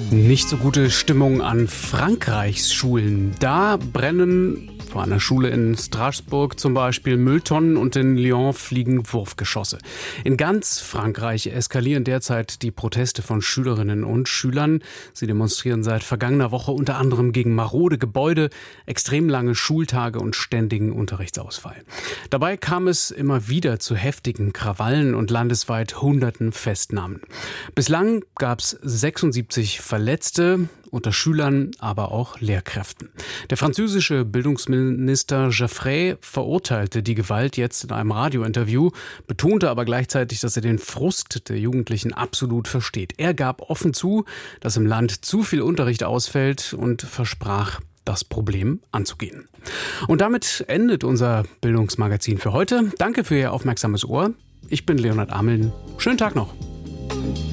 Nicht so gute Stimmung an Frankreichs Schulen. Da brennen vor einer Schule in Straßburg zum Beispiel Mülltonnen und in Lyon fliegen Wurfgeschosse. In ganz Frankreich eskalieren derzeit die Proteste von Schülerinnen und Schülern. Sie demonstrieren seit vergangener Woche unter anderem gegen marode Gebäude, extrem lange Schultage und ständigen Unterrichtsausfall. Dabei kam es immer wieder zu heftigen Krawallen und landesweit Hunderten Festnahmen. Bislang gab es 76 Verletzte, unter Schülern, aber auch Lehrkräften. Der französische Bildungsminister Jaffray verurteilte die Gewalt jetzt in einem Radiointerview, betonte aber gleichzeitig, dass er den Frust der Jugendlichen absolut versteht. Er gab offen zu, dass im Land zu viel Unterricht ausfällt und versprach, das Problem anzugehen. Und damit endet unser Bildungsmagazin für heute. Danke für Ihr aufmerksames Ohr. Ich bin Leonhard Ameln. Schönen Tag noch.